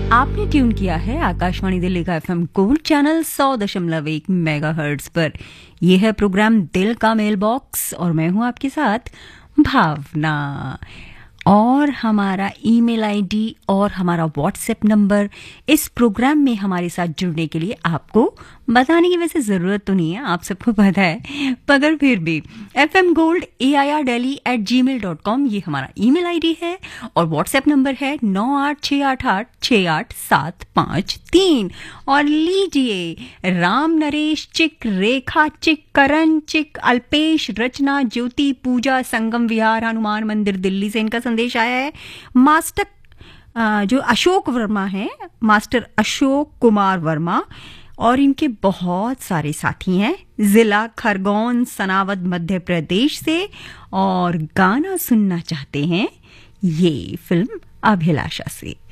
आपने ट्यून किया है आकाशवाणी दिल्ली का एफएम गोल्ड चैनल 100.1 मेगाहर्ट्ज पर। यह है प्रोग्राम दिल का मेल बॉक्स और मैं हूं आपके साथ भावना। और हमारा ईमेल आईडी और हमारा व्हाट्सएप नंबर इस प्रोग्राम में हमारे साथ जुड़ने के लिए आपको बताने की वैसे ज़रूरत तो नहीं है, आप सबको पता है, मगर फिर भी fmgold@airdelhi@gmail.com ये हमारा ईमेल आईडी है और व्हाट्सएप नंबर है 9868868753। और लीजिए, राम नरेश चिक, रेखा चिक, करण चिक, अल्पेश, रचना, ज्योति, पूजा, संगम विहार, हनुमान मंदिर दिल्ली से इनका संदेश आया है। मास्टर जो अशोक वर्मा है, मास्टर अशोक कुमार वर्मा, और इनके बहुत सारे साथी हैं जिला खरगोन सनावद मध्य प्रदेश से, और गाना सुनना चाहते हैं ये फिल्म अभिलाषा से।